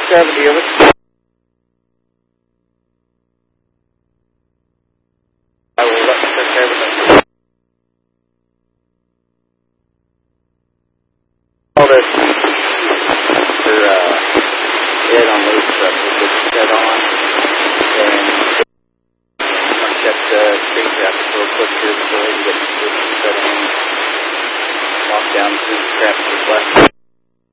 70 of it. I will let you check everything. All that for head on loose, but we get set on. And I'm going to check the screen graphics real quick here before we get set on. Lock down the screen graphics left.